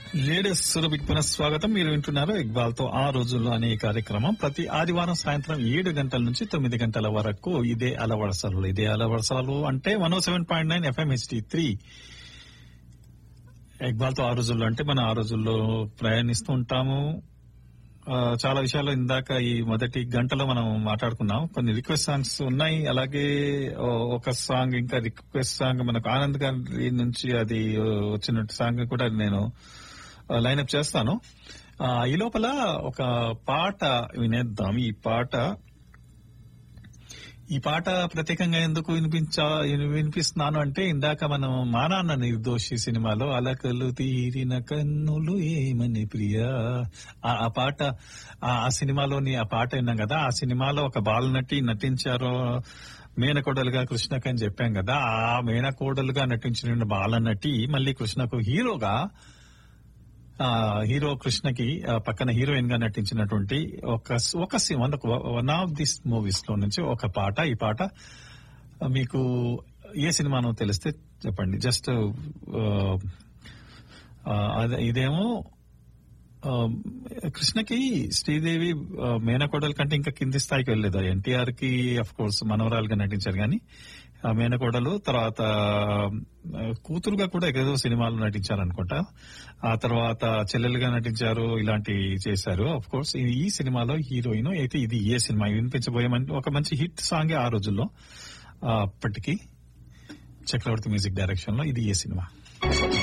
Ladies సురభికి పునఃస్వాగతం. మీరు వింటున్నారు ఇక్బాల్ తో ఆ రోజుల్లో అనే కార్యక్రమం. ప్రతి ఆదివారం సాయంత్రం 7 గంటల నుంచి 9 గంటల వరకు ఇదే అలవరసాలు అంటే 107.9 FM HD3. ఇక్బాల్ తో ఆ రోజుల్లో అంటే మనం ఆ రోజుల్లో ప్రయాణిస్తూ ఉంటాము. చాలా విషయాలు ఇందాక ఈ మొదటి గంటలో మనం మాట్లాడుకున్నాం. కొన్ని రిక్వెస్ట్ సాంగ్స్ ఉన్నాయి. అలాగే ఒక సాంగ్, ఇంకా రిక్వెస్ట్ సాంగ్ మనకు ఆనంద్ గారి నుంచి అది వచ్చిన సాంగ్ కూడా నేను లైన్అప్ చేస్తాను. ఈ లోపల ఒక పాట వినేద్దాం. ఈ పాట ప్రత్యేకంగా ఎందుకు వినిపిస్తున్నాను అంటే, ఇందాక మనం మా నాన్న నిర్దోషి సినిమాలో అలకలు తీరిన కన్నులు ఏమని ప్రియా ఆ పాట, ఆ సినిమాలోని ఆ పాట విన్నాం కదా. ఆ సినిమాలో ఒక బాలనటి నటించారు మేనకోడలుగా కృష్ణకు అని చెప్పాం కదా. ఆ మేనకోడలుగా నటించిన బాలనటి మళ్ళీ కృష్ణకు హీరో కృష్ణకి పక్కన హీరోయిన్ గా నటించినటువంటి వన్ ఆఫ్ దిస్ మూవీస్ లో నుంచి ఒక పాట. ఈ పాట మీకు ఏ సినిమానో తెలిస్తే చెప్పండి. జస్ట్ ఇదేమో కృష్ణకి శ్రీదేవి మేనకోడల కంటే ఇంకా కింది స్థాయికి వెళ్ళలేదు. ఎన్టీఆర్ కి అఫ్ కోర్స్ మనవరాలుగా నటించారు, కానీ మేనకోడలు తర్వాత కూతురుగా కూడా ఏదో సినిమాలు నటించారనుకుంటా. ఆ తర్వాత చెల్లెలుగా నటించారు, ఇలాంటివి చేశారు. అఫ్ కోర్స్ ఈ సినిమాలో హీరోయిన్ అయితే ఇది ఏ సినిమా వినిపించబోయే ఒక మంచి హిట్ సాంగే ఆ రోజుల్లో. అప్పటికి చక్రవర్తి మ్యూజిక్ డైరెక్షన్ లో ఇది ఏ సినిమా.